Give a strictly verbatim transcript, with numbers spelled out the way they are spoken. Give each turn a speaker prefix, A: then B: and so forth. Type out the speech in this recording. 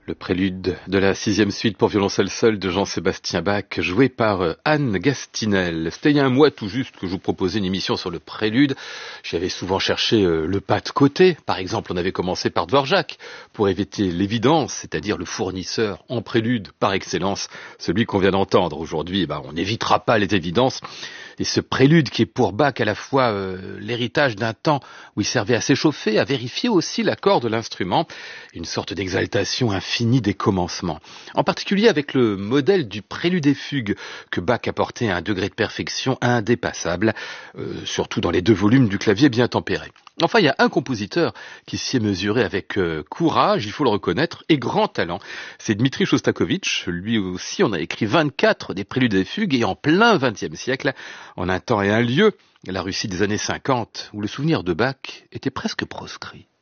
A: Le prélude de la sixième suite pour violoncelle seul de Jean-Sébastien Bach, joué par Anne Gastinel. C'était il y a un mois tout juste que je vous proposais une émission sur le prélude. J'avais souvent cherché le pas de côté. Par exemple, on avait commencé par Dvorak pour éviter l'évidence, c'est-à-dire le fournisseur en prélude par excellence, celui qu'on vient d'entendre. Aujourd'hui, eh ben, on n'évitera pas les évidences. Et ce prélude qui est pour Bach à la fois euh, l'héritage d'un temps où il servait à s'échauffer, à vérifier aussi l'accord de l'instrument, une sorte d'exaltation infinie des commencements. En particulier avec le modèle du prélude et fugue que Bach apportait à un degré de perfection indépassable, euh, surtout dans les deux volumes du clavier bien tempéré. Enfin, il y a un compositeur qui s'y est mesuré avec euh, courage, il faut le reconnaître, et grand talent. C'est Dmitri Chostakovitch. Lui aussi, on a écrit vingt-quatre des préludes et fugues, et en plein vingtième siècle, en un temps et un lieu, la Russie des années cinquante, où le souvenir de Bach était presque proscrit.